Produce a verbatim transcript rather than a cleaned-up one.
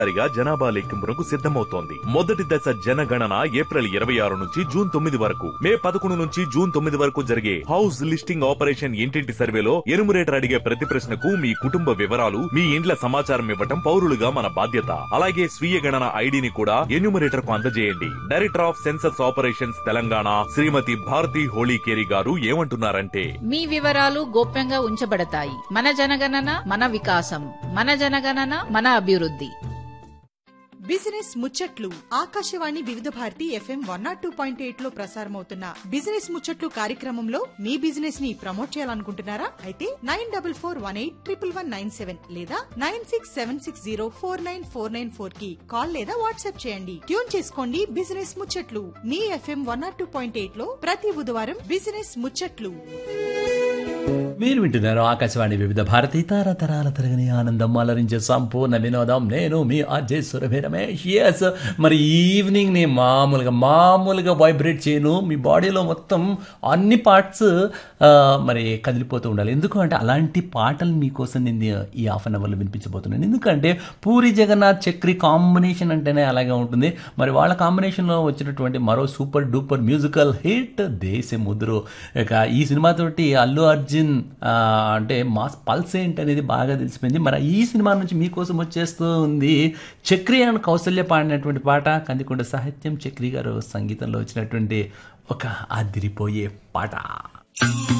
వారిగా జనాభా లెక్కింపునకు సిద్ధమవుతోంది. మొదటి దశ జనగణన ఏప్రిల్ ఇరవై ఆరు నుంచి జూన్ తొమ్మిది వరకు, మే పదకొండు నుంచి జూన్ తొమ్మిది వరకు జరిగే హౌస్ లిస్టింగ్ ఆపరేషన్ ఇంటింటి సర్వేలో ఎనుమరేటర్ అడిగే ప్రతి ప్రశ్నకు మీ కుటుంబ వివరాలు, మీ ఇండ్ల సమాచారం ఇవ్వటం పౌరులుగా మన బాధ్యత. అలాగే స్వీయ గణన ఐడిని కూడా ఎన్యూమరేటర్ కు అందజేయండి. Director of census operations Telangana శ్రీమతి భారతి హోళీకేరి గారు ఏమంటున్నారంటే, మీ వివరాలు గోప్యంగా ఉంచబడతాయి. మన జనగణన మన వికాసం, మన జనగణన మన అభివృద్ధి. బిజినెస్ ముచ్చట్లు ఆకాశవాణి వివిధ Bharati FM one not two point eight లో ప్రసారమవుతున్న బిజినెస్ ముచ్చట్లు కార్యక్రమంలో మీ బిజినెస్ ని ప్రమోట్ చేయాలనుకుంటున్నారా? అయితే nine double four one eight triple one nine seven లేదా nine six seven six zero four nine four nine four కి కాల్ లేదా వాట్సాప్ చేయండి. ట్యూన్ చేసుకోండి బిజినెస్ ముచ్చట్లు మీ FM one not two point eight లో ప్రతి బుధవారం బిజినెస్ ముచ్చట్లు. మీరు వింటున్నారు ఆకాశవాణి వివిధ భారతి తరతరాల తరగని ఆనందం అలరించే సంపూర్ణ వినోదం. నేను మీ అజయ్ సురభి రమేష్. ఎస్, మరి ఈవినింగ్ ని మామూలుగా మామూలుగా వైబ్రేట్ చేయను. మీ బాడీలో మొత్తం అన్ని పార్ట్స్ మరి కదిలిపోతూ ఉండాలి. ఎందుకు అంటే అలాంటి పాటలు మీకోసం నేను ఈ హాఫ్ అన్ అవర్లో వినిపించబోతున్నాను. ఎందుకంటే పూరి జగన్నాథ్ చక్రి కాంబినేషన్ అంటేనే అలాగే ఉంటుంది. మరి వాళ్ళ కాంబినేషన్లో వచ్చినటువంటి మరో super duper musical hit Desamuduru. ఇక ఈ సినిమాతోటి అల్లు అర్జున్ అంటే మాస్ పల్స్ ఏంటి అనేది బాగా తెలిసిపోయింది. మరి ఈ సినిమా నుంచి మీకోసం వచ్చేస్తూ ఉంది చక్రి అండ్ కౌసల్య పాడినటువంటి పాట. కందికొండ సాహిత్యం, చక్రి గారు సంగీతంలో వచ్చినటువంటి ఒక అదిరిపోయే పాట.